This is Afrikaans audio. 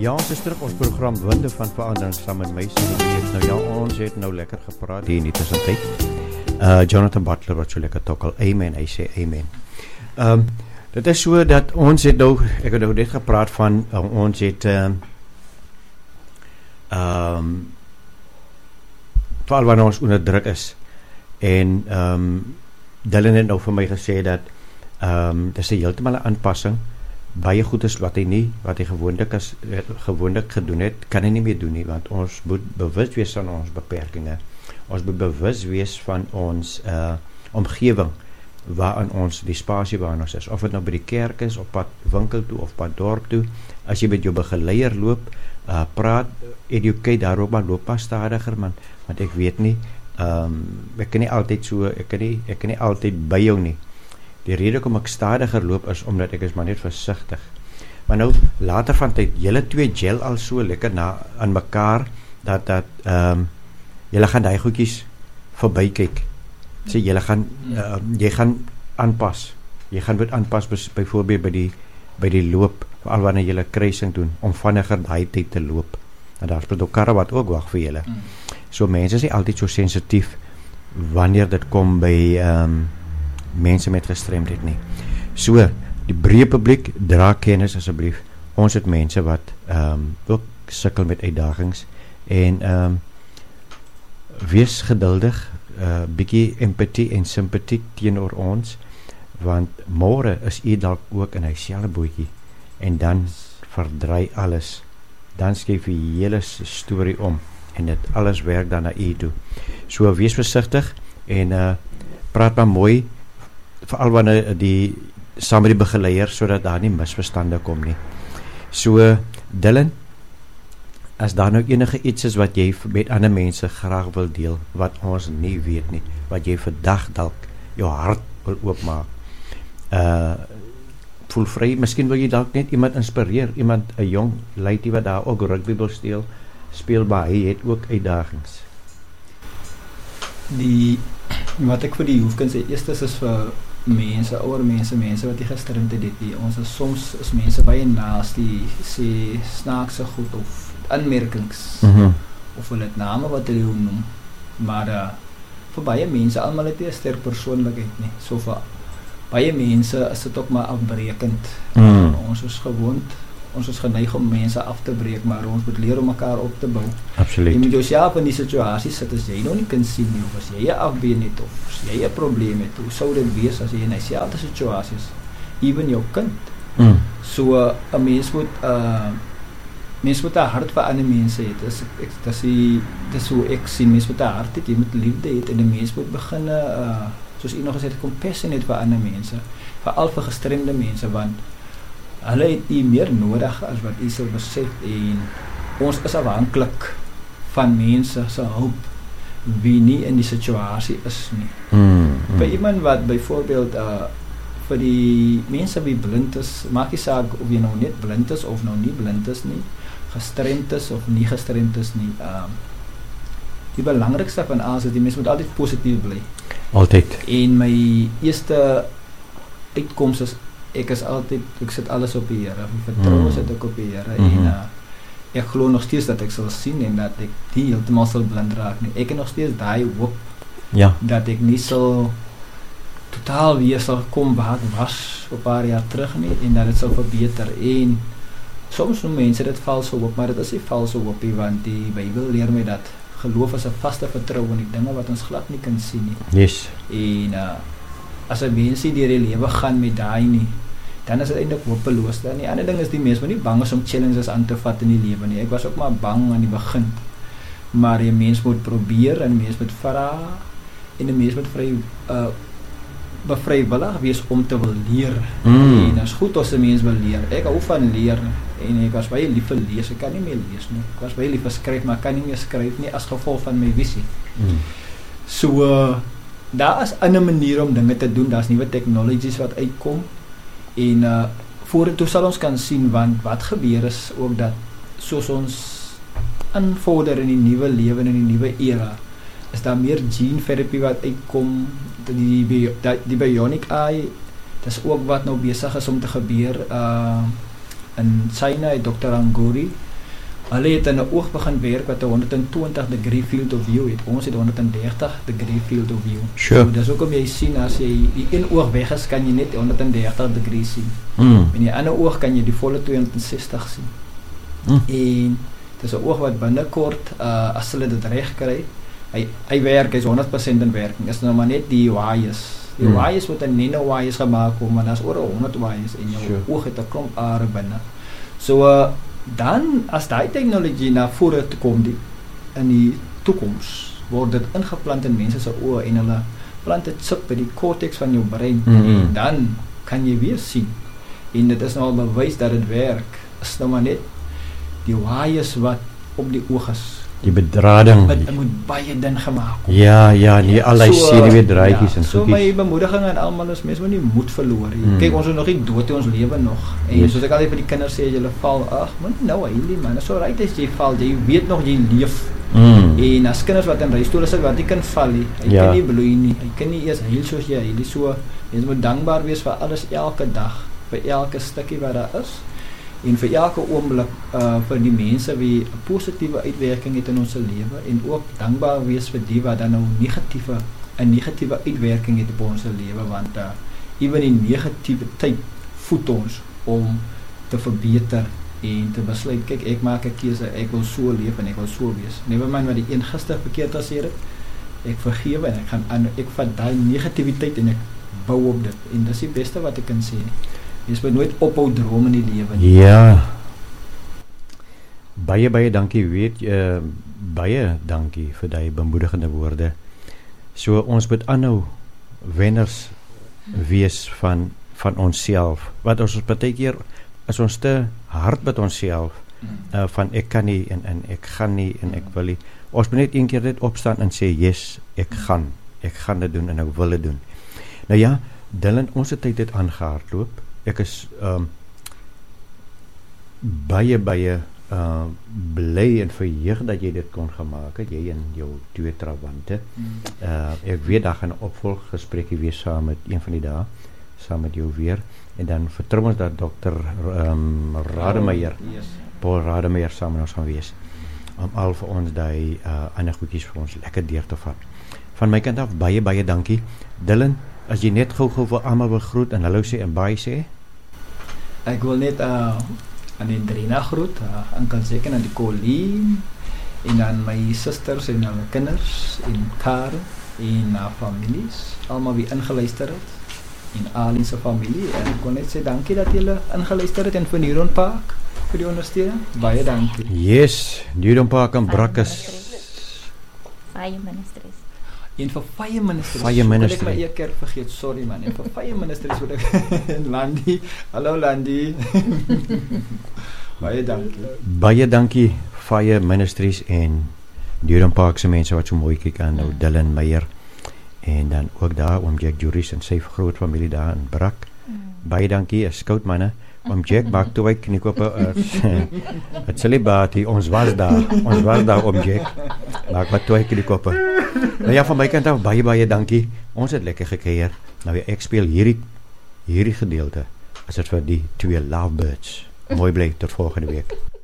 Ja, ons is terug ons program Winde van Verandering saam met my Sien. Nou ja, ons het nou lekker gepraat hier in die tussentyd. Jonathan Butler wat so lekker tokkel. Amen, hy sê amen. Dit is so dat ons het nou, ek het nou net gepraat van, ons het veral wanneer ons onder druk is. En Dylan het nou vir my gesê dat dit is heeltemal 'n aanpassing. Baie goed is wat hy gewoonlik gedoen het, kan hy nie meer doen nie, want ons moet bewus wees van ons beperkings. Ons moet bewus wees van ons omgewing waarin ons, die spasie waarin ons is, of het nou by die kerk is, op pad winkel toe, of pad dorp toe, as jy met jou begeleier loop, praat, educate daarop, maar loop pas stadiger, want ek weet nie, ek kan nie altyd so, ek kan nie altyd by jou nie. Die rede kom ek stadiger loop is, omdat ek is maar net versigtig. Maar nou, later van tyd, julle twee gel al so lekker aan mekaar, dat julle gaan die goedjies verby kyk. So, jy gaan aanpas. Jy gaan moet aanpas, byvoorbeeld by die loop, veral wanneer julle kruising doen, om vinniger die tyd te loop. En daar is ook karre wat ook wag vir julle. So, mense is nie altyd so sensitief, wanneer dit kom by mense met gestremdheid nie. So, die breë publiek, dra kennis asseblief. Ons het mense wat ook sukkel met uitdagings en wees geduldig, bietjie empatie en simpatiek teenoor ons, want môre is u dalk ook in hy selfe bootjie en dan verdraai alles. Dan skryf die hele storie om en dit alles werk dan na u toe. So, wees versigtig en praat maar mooi, veral wanneer saam met die begeleier, sodat daar nie misverstande kom nie. So, Dylan, as daar nou enige iets is wat jy met ander mense graag wil deel, wat ons nie weet nie, wat jy vandag dalk jou hart wil oopmaak, voel vry, miskien wil jy dalk net iemand inspireer, iemand, 'n jong lady wat daar ook rugby wil speel, maar hy het ook uitdagings. Wat ek vir die hoefkind sê, eerstes is vir mense, ouer mense wat die gestremdheid het, ons is soms is mense baie naas, die sê snaakse goed of aanmerkings, of hulle het name wat hulle noem, maar vir baie mense, almal het nie 'n sterk persoonlikheid nie, so vir baie mense is dit ook maar afbrekend. Ons is gewoond, ons is geneig om mense af te breek, maar ons moet leer om mekaar op te bou. Absoluut. Jy moet jouself in die situasie sit, as jy nog nie kan sien nie, of as jy 'n afbeen het, of as jy 'n probleem het, hoe sou dit wees as jy in dieselfde situasie is, ewen jou kind. So, 'n mens moet 'n hart vir ander mense hê. Dis hoe ek sien, mens moet 'n hart hê, jy moet liefde hê, en 'n mens moet begin, soos u nog gesê het, compassionate vir ander mense, veral vir gestremde mense, want hulle het u meer nodig as wat u sal besef, en ons is afhanklik van mense se hulp wie nie in die situasie is nie. Vir iemand wat byvoorbeeld vir die mense wie blind is, maak nie saak of jy nou net blind is of nou nie blind is nie, gestremd is of nie gestremd is nie, die belangrikste van alles is, die mens moet altyd positief bly. Altyd. En my eerste uitkoms is, ek sit alles op die Here, vertrou sit ek op die Here, en ek glo nog steeds dat ek sal sien, en dat ek nie heeltemal sal blind raak nie. Ek het nog steeds daai hoop, dat ek nie sal totaal weer sal kom waar ek was op 'n paar jaar terug nie, en dat dit sal verbeter, en soms noem mense dit valse hoop, maar dit is nie valse hoop nie, want die Bybel leer my dat geloof is 'n vaste vertroue in die dinge wat ons glad nie kan sien nie. Yes. En as 'n mens nie deur die lewe gaan met daai nie, dan is dit eintlik hopeloos. Dan die ander ding is, die mens moet nie bang is om challenges aan te vat in die lewe nie. Ek was ook maar bang aan die begin, maar die mens moet probeer, en die mens moet vra, en die mens moet bevrywillig wees om te wil leer. En is goed as 'n mens wil leer. Ek hou van leer, en ek was baie lief vir lees. Ek kan nie meer lees nie. Ek was baie lief vir skryf, maar ek kan nie meer skryf nie, as gevolg van my visie. So, daar is ander maniere om dinge te doen, daar is nuwe technologies wat uitkom, en vorentoe sal ons kan sien, want wat gebeur is ook dat, soos ons invorder in die nuwe lewe, in die nuwe era, is daar meer gene therapy wat uitkom, die bionic eye, dis ook wat nou besig is om te gebeur, in China het Dr. Anguri Hulle het in 'n oog begin werk wat 'n 120 degree field of view het. Ons het 130 degree field of view. Sure. So dis hoekom jy sien as jy die een oog weg is, kan jy net 130 degree sien. En die ander oog kan jy die volle 260 sien. En dis 'n oog wat binnekort as hulle dit reg kry, hy werk, hy's 100% in werking. Is nou maar net die wires. Die wires word in nano wires gemaak om en as oor 100 wires en jou oog het 'n klomp are binne. So dan as daai tegnologie na vore toe kom in die toekoms word dit ingeplant in mense se oë en hulle plant dit chip by die cortex van jou brein en dan kan jy weer sien. En dit is nou al bewys dat dit werk. Is nou maar net die wires wat op die oog is. Die bedrading. Dit moet baie dun gemaak word. Ja, nie al die serie draadjies en so my bemoediging aan almal is mense moet nie moed verloor nie. Kyk, ons is nog nie dood, ons lewe nog. En soos ek altyd vir die kinders sê, as jy val, moet nou hierdie man, so right as jy val, jy weet nog jy leef. En as kinders wat in rolstoele sit, wat die kind val nie, hy kan nie bloei nie, hy kan nie eers huil soos jy huil, so mens moet dankbaar wees vir alles elke dag, vir elke stukkie wat daar is. En vir elke oomblik vir die mense wie 'n positiewe uitwerking het in ons lewe en ook dankbaar wees vir die wat dan nou 'n negatiewe uitwerking het op ons lewe, want ewen die negativiteit voed ons om te verbeter en te besluit, kyk, ek maak 'n keuse, ek wil so leef en ek wil so wees. Never mind wat die een gister verkeerd as het, ek vergewe en ek vat daai negativiteit en ek bou op dit. En dis die beste wat ek kan sê. Jy moet nooit ophou droom in die lewe nie. Ja. Baie dankie, baie dankie vir die bemoedigende woorde. So ons moet aanhou wenners wees van onsself. Wat ons baie keer as ons te hard met onsself van ek kan nie en ek gaan nie en ek wil nie. Ons moet net een keer net opstaan en sê yes, ek gaan dit doen en ek wil dit doen. Nou ja, Dylan, ons het tyd dit aangehardloop. Ek is baie bly en verheug dat jy dit kon gemaak het, jy en jou 2 trawante. Ek weet daar gaan 'n opvolggesprekie wees saam met een van die dae, saam met jou weer, en dan vertrou ons dat Dr. Rademeier, Paul Rademeier saam met ons gaan wees, om al vir ons die ander goedjies vir ons lekker deur te vat. Van my kant af, baie dankie. Dylan, as jy net gou vir almal wil groet en hallo sê en bye sê. Ek wil net aan die Drina groet, en kan seker aan die Colleen, en aan my susters en hulle kinders, en Karel, en families, almal wie ingeluister het, en Ali se familie, en ek wil net sê dankie dat julle ingeluister het, en vir Neuron Park, vir die ondersteuning, baie dankie. Yes, Neuron Park en Brakkus. Fire Ministries. En vir Fire Ministries, Ministries. ek my eie kerk vergeet, sorry man, en vir Fire Ministries wil ek, Landy, hallo Landy, baie dankie Fire Ministries en Neuron Park se mense wat so mooi kyk aan nou Dylan Meyer, en dan ook daar oom Jack Juris en sy groot familie daar in Brak. Baie dankie, skoutmanne, oom Jack maak toe hy kniekoppe, het celibatie, ons was daar oom Jack, maak wat toe hy kniekoppe. Nou ja, van my kant af, baie dankie, ons het lekker gekuier. Nou ja, ek speel hierdie gedeelte, as het vir die 2 lovebirds. Mooi bly, tot volgende week.